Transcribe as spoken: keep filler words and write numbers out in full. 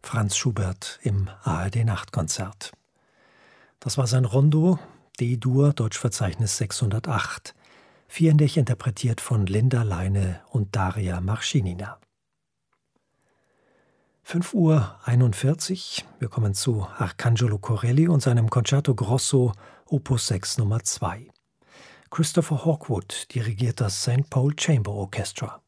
Franz Schubert im A R D-Nachtkonzert. Das war sein Rondo, D-Dur, Deutschverzeichnis sechshundertacht, vierhändig interpretiert von Linda Leine und Daria Marschinina. fünf Uhr einundvierzig, wir kommen zu Arcangelo Corelli und seinem Concerto Grosso Opus sechs Nummer zwei. Christopher Hawkwood dirigiert das Saint Paul Chamber Orchestra.